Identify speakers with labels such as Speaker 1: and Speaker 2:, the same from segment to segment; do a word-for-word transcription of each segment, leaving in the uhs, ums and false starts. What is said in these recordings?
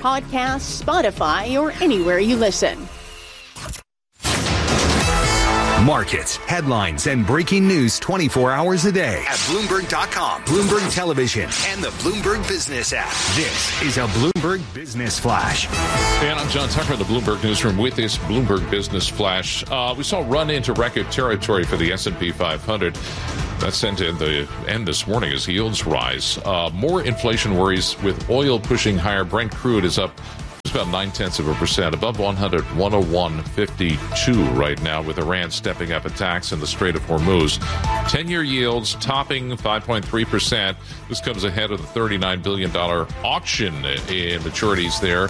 Speaker 1: Podcasts, Spotify, or anywhere you listen.
Speaker 2: Markets, headlines, and breaking news twenty-four hours a day at Bloomberg dot com, Bloomberg Television, and the Bloomberg Business app. This is a Bloomberg Business Flash.
Speaker 3: And I'm John Tucker in the Bloomberg Newsroom with this Bloomberg Business Flash. Uh, we saw a run into record territory for the S and P five hundred. That sent in the end this morning as yields rise. Uh, more inflation worries with oil pushing higher. Brent crude is up It's about nine-tenths of a percent, above one hundred, one oh one fifty-two right now, with Iran stepping up attacks in the Strait of Hormuz. ten-year yields topping five point three percent. This comes ahead of the thirty-nine billion dollars auction in maturities there.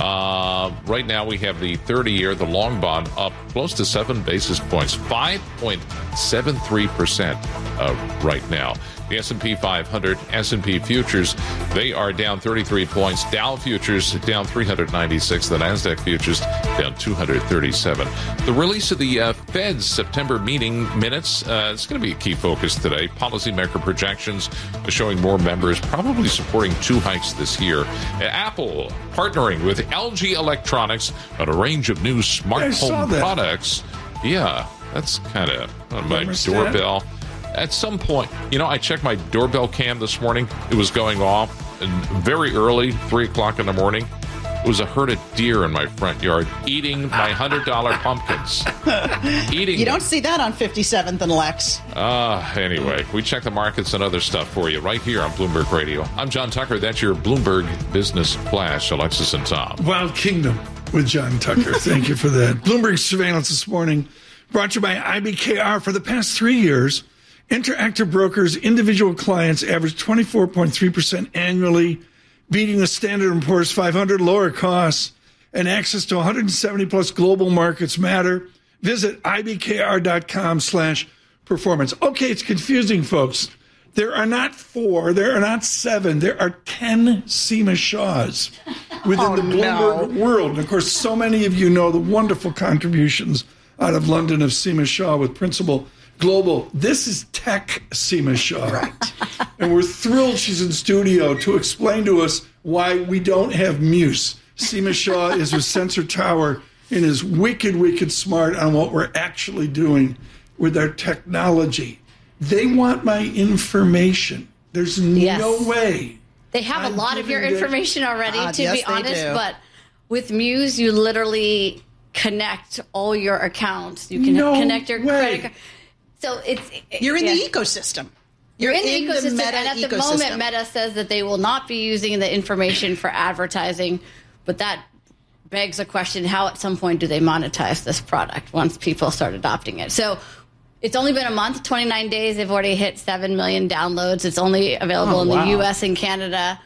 Speaker 3: Uh, right now we have the thirty-year, the long bond, up close to seven basis points, five point seven three percent uh, right now. The S and P five hundred, S and P futures, they are down thirty-three points. Dow futures down three hundred ninety-six. The NASDAQ futures down two hundred thirty-seven. The release of the uh, Fed's September meeting minutes, uh, it's going to be a key focus today. Policymaker projections showing more members probably supporting two hikes this year. Apple partnering with L G Electronics on a range of new smart home products. Yeah, that's kind of uh, my doorbell. At some point, you know, I checked my doorbell cam this morning. It was going off and very early, three o'clock in the morning. It was a herd of deer in my front yard eating my one hundred dollars pumpkins. Eating
Speaker 4: You don't
Speaker 3: them.
Speaker 4: see that on fifty-seventh and Lex.
Speaker 3: Uh, anyway, we check the markets and other stuff for you right here on Bloomberg Radio. I'm John Tucker. That's your Bloomberg Business Flash, Alexis and Tom.
Speaker 5: Wild Kingdom with John Tucker. Thank you for that. Bloomberg Surveillance this morning brought to you by I B K R. For the past three years, Interactive Brokers' individual clients average twenty-four point three percent annually, beating the Standard and Poor's five hundred. Lower costs and access to one hundred seventy plus global markets matter. Visit ibkr.com slash performance. Okay, it's confusing, folks. There are not four, there are not seven, there are ten Seema Shaws within
Speaker 4: oh,
Speaker 5: the Bloomberg
Speaker 4: no.
Speaker 5: world. And, of course, so many of you know the wonderful contributions out of London of Seema Shaw with Principal Global. This is Tech Seema Shaw.
Speaker 4: Right.
Speaker 5: And we're thrilled she's in studio to explain to us why we don't have Muse. Seema Shaw is with Sensor Tower and is wicked, wicked smart on what we're actually doing with our technology. They want my information. There's
Speaker 6: Yes.
Speaker 5: no way.
Speaker 6: They have
Speaker 5: I'm
Speaker 6: a lot of your
Speaker 5: giving
Speaker 6: information already,
Speaker 4: Uh,
Speaker 6: to
Speaker 4: yes,
Speaker 6: be
Speaker 4: they
Speaker 6: honest.
Speaker 4: do.
Speaker 6: But with Muse, you literally connect all your accounts. You can
Speaker 5: No
Speaker 6: connect your
Speaker 5: way.
Speaker 6: credit card. So it's
Speaker 4: You're in
Speaker 6: yeah.
Speaker 4: the ecosystem.
Speaker 6: You're in the
Speaker 4: in
Speaker 6: ecosystem,
Speaker 4: the Meta
Speaker 6: and at the
Speaker 4: ecosystem.
Speaker 6: moment, Meta says that they will not be using the information for advertising. But that begs a question: how, at some point, do they monetize this product once people start adopting it? So it's only been a month, twenty-nine days. They've already hit seven million downloads. It's only available
Speaker 4: Oh,
Speaker 6: in the
Speaker 4: wow.
Speaker 6: U S and Canada.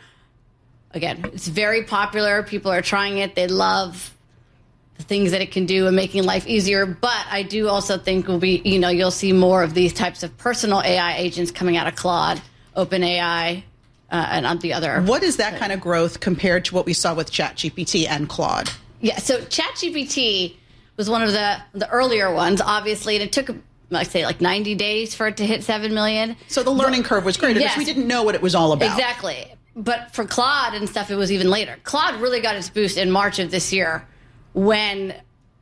Speaker 6: Again, it's very popular. People are trying it. They love the things that it can do and making life easier. But I do also think will be, you know, you'll see more of these types of personal A I agents coming out of Claude, OpenAI, uh, and on the other.
Speaker 4: What is that kind of growth compared to what we saw with ChatGPT and Claude?
Speaker 6: Yeah, so ChatGPT was one of the the earlier ones, obviously, and it took, like say, like ninety days for it to hit seven million.
Speaker 4: So the learning curve was greater
Speaker 6: Yes.
Speaker 4: because we didn't know what it was all about.
Speaker 6: Exactly. But for Claude and stuff, it was even later. Claude really got its boost in March of this year when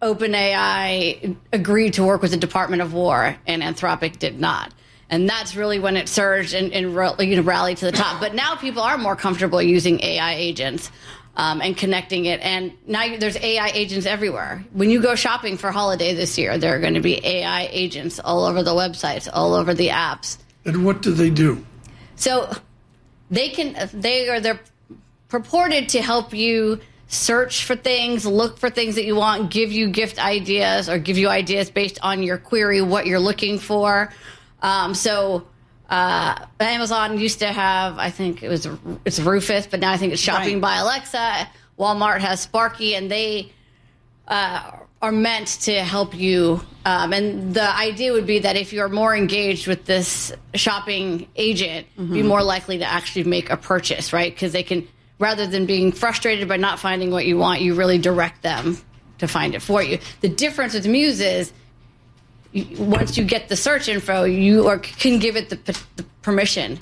Speaker 6: OpenAI agreed to work with the Department of War and Anthropic did not. And that's really when it surged and, and you know, rallied to the top. But now people are more comfortable using A I agents um, and connecting it. And now you, there's A I agents everywhere. When you go shopping for holiday this year, there are going to be A I agents all over the websites, all over the apps.
Speaker 5: And what do they do?
Speaker 6: So they can they are they're purported to help you search for things, look for things that you want, give you gift ideas or give you ideas based on your query, what you're looking for. Um, so uh, Amazon used to have, I think it was it's Rufus, but now I think it's Shopping
Speaker 4: Right.
Speaker 6: by Alexa. Walmart has Sparky, and they uh, are meant to help you. Um, and the idea would be that if you're more engaged with this shopping agent, mm-hmm. be more likely to actually make a purchase, right? Because they can, rather than being frustrated by not finding what you want, you really direct them to find it for you. The difference with Muse is you, once you get the search info, you are, can give it the, the permission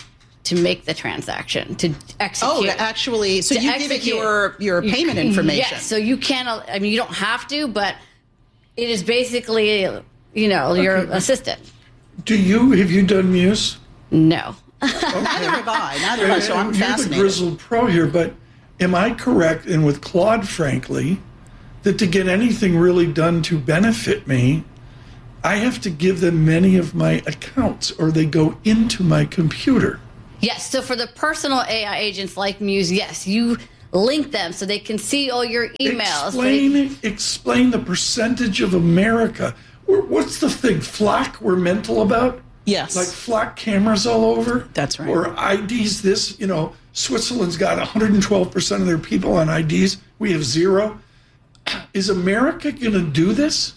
Speaker 6: to make the transaction, to execute.
Speaker 4: Oh, to actually, so
Speaker 6: To
Speaker 4: you give it
Speaker 6: execute.
Speaker 4: your, your payment information.
Speaker 6: Yes, so you can't, I mean, you don't have to, but it is basically, you know, your
Speaker 5: Okay.
Speaker 6: assistant.
Speaker 5: Do you, have you done Muse?
Speaker 6: No.
Speaker 4: Neither have I. Neither have I, so I'm
Speaker 5: You're
Speaker 4: fascinated.
Speaker 5: the grizzled pro here, but am I correct, and with Claude, frankly, that to get anything really done to benefit me, I have to give them many of my accounts, or they go into my computer?
Speaker 6: Yes, so for the personal A I agents like Muse, yes, you link them so they can see all your emails.
Speaker 5: Explain,
Speaker 6: They-
Speaker 5: explain the percentage of America. We're- What's the thing, flock we're mental about?
Speaker 4: Yes.
Speaker 5: Like flock cameras all over?
Speaker 4: That's right.
Speaker 5: Or I Ds this, you know, Switzerland's got one hundred twelve percent of their people on I Ds. We have zero. Is America going to do this?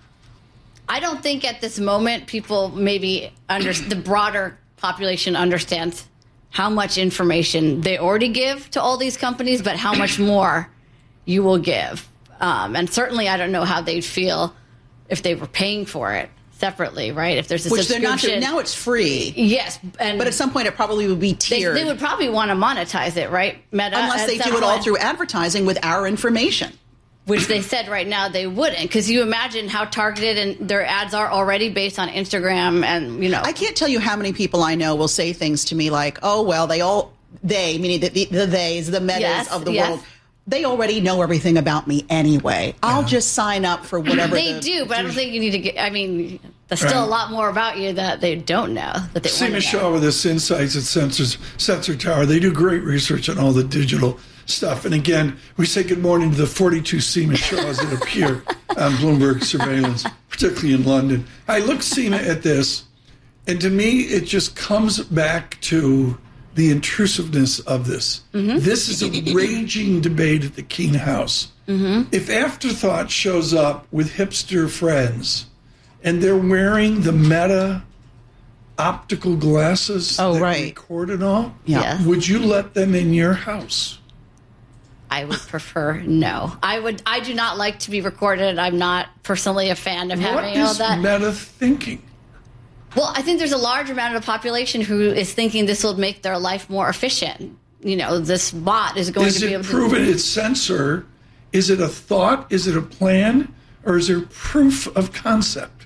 Speaker 6: I don't think at this moment people maybe under the broader population understands how much information they already give to all these companies, but how much more you will give. Um, and certainly, I don't know how they'd feel if they were paying for it separately, right? If there's a
Speaker 4: Which they're not
Speaker 6: subscription.
Speaker 4: doing. Now it's free.
Speaker 6: Yes, and
Speaker 4: But at some point, it probably would be
Speaker 6: they,
Speaker 4: tiered.
Speaker 6: they would probably want to monetize it, right? Meta,
Speaker 4: unless
Speaker 6: at
Speaker 4: they
Speaker 6: some
Speaker 4: do it all
Speaker 6: point.
Speaker 4: through advertising with our information.
Speaker 6: Which they said right now they wouldn't, because you imagine how targeted and their ads are already based on Instagram, and you know.
Speaker 4: I can't tell you how many people I know will say things to me like, "Oh well, they all they meaning the the, the theys, the metas
Speaker 6: Yes,
Speaker 4: of the
Speaker 6: yes.
Speaker 4: world, they already know everything about me anyway. I'll just sign up for whatever
Speaker 6: They
Speaker 4: the-
Speaker 6: do, but I don't think you need to get. I mean, there's still
Speaker 5: Right.
Speaker 6: a lot more about you that they don't know that they
Speaker 5: See
Speaker 6: want to
Speaker 5: Michelle
Speaker 6: know.
Speaker 5: with this Insights at Sensors, Sensor Tower. They do great research on all the digital stuff. And again, we say good morning to the forty-two Seema Shaws that appear on Bloomberg surveillance, particularly in London. I look, Seema, at this, and to me, it just comes back to the intrusiveness of this.
Speaker 6: Mm-hmm.
Speaker 5: This is a raging debate at the Keene House.
Speaker 6: Mm-hmm.
Speaker 5: If Afterthought shows up with hipster friends and they're wearing the Meta optical glasses
Speaker 4: Oh,
Speaker 5: that
Speaker 4: right.
Speaker 5: record it all,
Speaker 4: Yeah.
Speaker 6: Yes.
Speaker 5: would you let them in your house?
Speaker 6: I would prefer no. I would. I do not like to be recorded. I'm not personally a fan of
Speaker 5: What
Speaker 6: having all
Speaker 5: is
Speaker 6: that.
Speaker 5: Meta thinking?
Speaker 6: Well, I think there's a large amount of the population who is thinking this will make their life more efficient. You know, this bot is going
Speaker 5: Is
Speaker 6: to be
Speaker 5: it
Speaker 6: able to
Speaker 5: proven its sensor? Is it a thought? Is it a plan? Or is there proof of concept?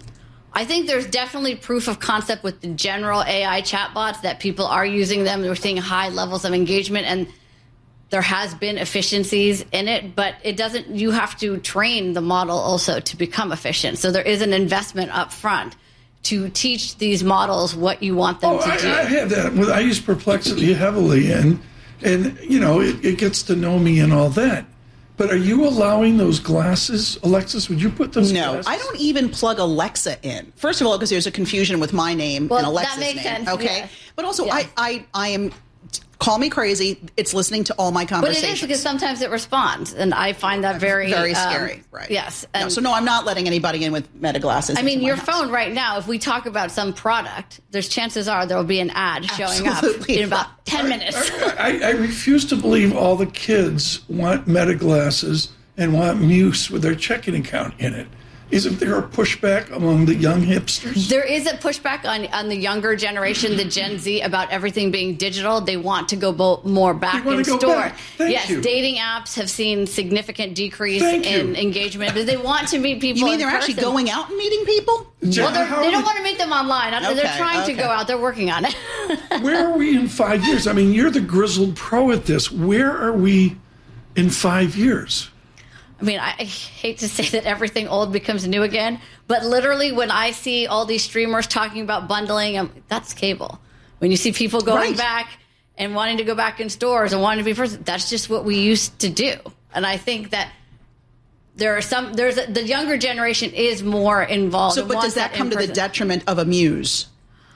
Speaker 6: I think there's definitely proof of concept with the general A I chatbots that people are using them. We're seeing high levels of engagement, and there has been efficiencies in it, but it doesn't. You have to train the model also to become efficient. So there is an investment up front to teach these models what you want them
Speaker 5: Oh,
Speaker 6: to
Speaker 5: I,
Speaker 6: do.
Speaker 5: I have that. Well, I use Perplexity heavily, and and you know it, it gets to know me and all that. But are you allowing those glasses, Alexis? Would you put those?
Speaker 4: No,
Speaker 5: glasses?
Speaker 4: I don't even plug Alexa in. First of all, because there's a confusion with my name
Speaker 6: Well,
Speaker 4: and
Speaker 6: that
Speaker 4: Alexa's
Speaker 6: makes
Speaker 4: name.
Speaker 6: sense,
Speaker 4: Okay,
Speaker 6: yeah.
Speaker 4: but also
Speaker 6: Yeah.
Speaker 4: I, I, I am. Call me crazy. It's listening to all my
Speaker 6: But
Speaker 4: conversations.
Speaker 6: it is because sometimes it responds, and I find that very
Speaker 4: very
Speaker 6: um,
Speaker 4: scary. Right.
Speaker 6: Yes.
Speaker 4: No,
Speaker 6: and-
Speaker 4: so no, I'm not letting anybody in with Meta glasses.
Speaker 6: I mean,
Speaker 4: into my
Speaker 6: your
Speaker 4: house.
Speaker 6: phone right now, if we talk about some product, there's chances are there will be an ad showing
Speaker 4: Absolutely.
Speaker 6: up in about ten minutes.
Speaker 5: I, I refuse to believe all the kids want Meta glasses and want Muse with their checking account in it. Isn't there a pushback among the young hipsters?
Speaker 6: There is a pushback on, on the younger generation, the Gen Z, about everything being digital. They want to go bo- more back
Speaker 5: wanna
Speaker 6: in
Speaker 5: go
Speaker 6: store.
Speaker 5: back. Thank
Speaker 6: yes,
Speaker 5: you.
Speaker 6: dating apps have seen significant decrease
Speaker 5: Thank
Speaker 6: in
Speaker 5: you.
Speaker 6: engagement, but they want to meet people.
Speaker 4: You mean
Speaker 6: in
Speaker 4: they're actually
Speaker 6: person.
Speaker 4: going out and meeting people?
Speaker 6: Well, they're,
Speaker 5: How
Speaker 6: they
Speaker 5: are
Speaker 6: don't
Speaker 5: we-
Speaker 6: want to meet them online. I- They're
Speaker 4: Okay,
Speaker 6: trying to
Speaker 4: okay.
Speaker 6: go out. They're working on it.
Speaker 5: Where are we in five years? I mean, you're the grizzled pro at this. Where are we in five years?
Speaker 6: I mean, I I hate to say that everything old becomes new again, but literally when I see all these streamers talking about bundling, I'm, that's cable. When you see people going
Speaker 4: Right.
Speaker 6: back and wanting to go back in stores and wanting to be person, that's just what we used to do. And I think that there are some, there's a, the younger generation is more involved.
Speaker 4: So,
Speaker 6: and
Speaker 4: but
Speaker 6: wants
Speaker 4: does that come to the
Speaker 6: in-person-
Speaker 4: detriment of a Muse?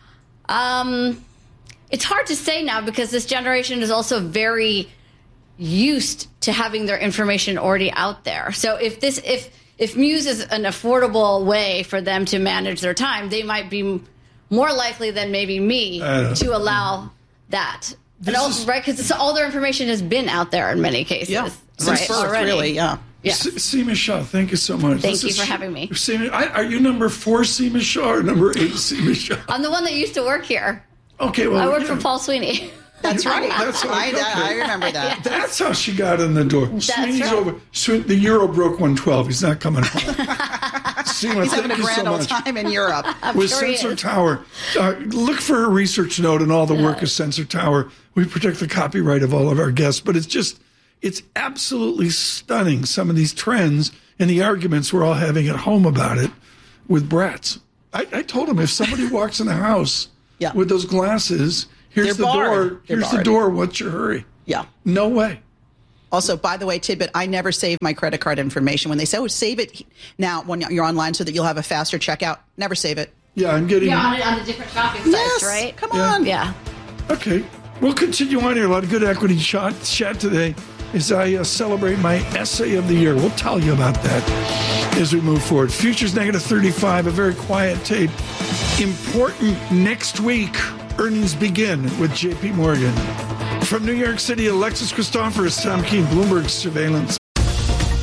Speaker 6: Um, it's hard to say now because this generation is also very used to having their information already out there. So if this if if Muse is an affordable way for them to manage their time, they might be more likely than maybe me
Speaker 5: I don't
Speaker 6: to
Speaker 5: know.
Speaker 6: allow that.
Speaker 5: This
Speaker 6: And also,
Speaker 5: is-
Speaker 6: right, because all their information has been out there in many cases.
Speaker 4: Yeah,
Speaker 6: right,
Speaker 4: since birth,
Speaker 6: already.
Speaker 4: really. Yeah.
Speaker 6: Yeah.
Speaker 5: Se- Seema Shaw, thank you so much.
Speaker 6: Thank
Speaker 5: This
Speaker 6: you
Speaker 5: is-
Speaker 6: for having me.
Speaker 5: Seema, I, are you number four Seema Shaw or number eight Seema Shaw?
Speaker 6: I'm the one that used to work here.
Speaker 5: Okay, well,
Speaker 6: I worked
Speaker 5: yeah.
Speaker 6: for Paul Sweeney.
Speaker 4: That's right.
Speaker 5: That's
Speaker 4: I,
Speaker 5: okay.
Speaker 4: I remember that.
Speaker 5: That's how she got in the door.
Speaker 6: That's
Speaker 5: Sweeney's
Speaker 6: right.
Speaker 5: over. Sween, the euro broke one twelve. He's not coming home. Seema,
Speaker 4: He's having
Speaker 5: thank
Speaker 4: a
Speaker 5: you so
Speaker 4: grand old
Speaker 5: much.
Speaker 4: time in Europe.
Speaker 5: With
Speaker 6: sure he
Speaker 5: Sensor
Speaker 6: is.
Speaker 5: Tower, uh, look for her research note and all the work of Sensor Tower. We protect the copyright of all of our guests, but it's just, it's absolutely stunning, some of these trends and the arguments we're all having at home about it with brats. I, I told him if somebody walks in the house
Speaker 4: Yeah.
Speaker 5: with those glasses, here's
Speaker 4: They're
Speaker 5: the
Speaker 4: barred.
Speaker 5: door,
Speaker 4: They're
Speaker 5: here's the
Speaker 4: barred.
Speaker 5: door, what's your hurry?
Speaker 4: Yeah.
Speaker 5: No way.
Speaker 4: Also, by the way, tidbit, I never save my credit card information. When they say, oh, save it now when you're online so that you'll have a faster checkout, never save it.
Speaker 5: Yeah, I'm getting...
Speaker 6: Yeah, on, on the different shopping sites,
Speaker 4: Yes,
Speaker 6: right?
Speaker 4: come
Speaker 5: Yeah.
Speaker 4: on.
Speaker 6: Yeah.
Speaker 5: Okay, we'll continue on here. A lot of good equity chat, chat today as I uh, celebrate my essay of the year. We'll tell you about that as we move forward. Futures negative thirty-five, a very quiet tape. Important next week. Earnings begin with J P Morgan. From New York City, Alexis Christoforous, Tom Keene, Bloomberg Surveillance.